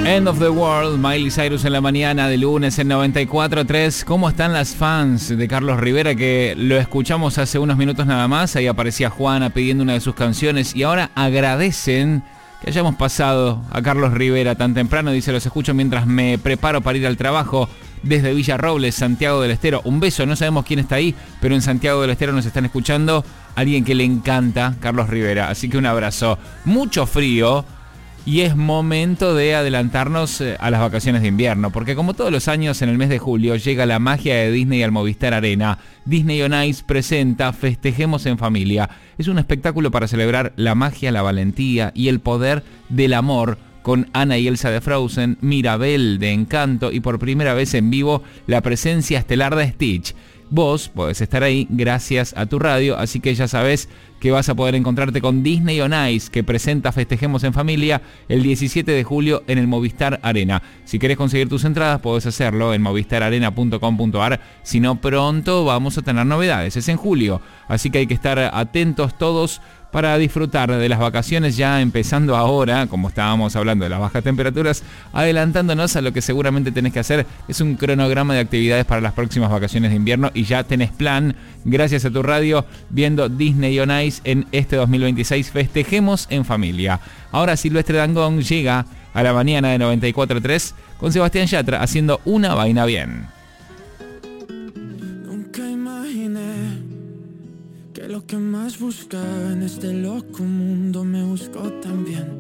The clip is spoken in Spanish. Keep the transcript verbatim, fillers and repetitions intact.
End of the World, Miley Cyrus en la mañana de lunes en noventa y cuatro tres. ¿Cómo están las fans de Carlos Rivera? Que lo escuchamos hace unos minutos nada más. Ahí aparecía Juana pidiendo una de sus canciones y ahora agradecen que hayamos pasado a Carlos Rivera tan temprano. Dice, los escucho mientras me preparo para ir al trabajo desde Villarrobles, Santiago del Estero. Un beso, no sabemos quién está ahí, pero en Santiago del Estero nos están escuchando alguien que le encanta Carlos Rivera. Así que un abrazo. Mucho frío. Y es momento de adelantarnos a las vacaciones de invierno, porque como todos los años en el mes de julio llega la magia de Disney al Movistar Arena. Disney on Ice presenta Festejemos en Familia. Es un espectáculo para celebrar la magia, la valentía y el poder del amor, con Anna y Elsa de Frozen, Mirabel de Encanto y por primera vez en vivo la presencia estelar de Stitch. Vos podés estar ahí gracias a tu radio, así que ya sabés que vas a poder encontrarte con Disney on Ice, que presenta Festejemos en Familia el diecisiete de julio en el Movistar Arena. Si querés conseguir tus entradas, podés hacerlo en movistar arena punto com punto ar. Si no, pronto vamos a tener novedades. Es en julio, así que hay que estar atentos todos para disfrutar de las vacaciones, ya empezando ahora, como estábamos hablando de las bajas temperaturas, adelantándonos a lo que seguramente tenés que hacer. Es un cronograma de actividades para las próximas vacaciones de invierno y ya tenés plan, gracias a tu radio, viendo Disney on Ice en este dos mil veintiséis. Festejemos en familia. Ahora Silvestre Dangond llega a la mañana de noventa y cuatro tres con Sebastián Yatra haciendo Una Vaina Bien. Nunca imaginé que lo que más buscaba en este loco mundo me buscó también.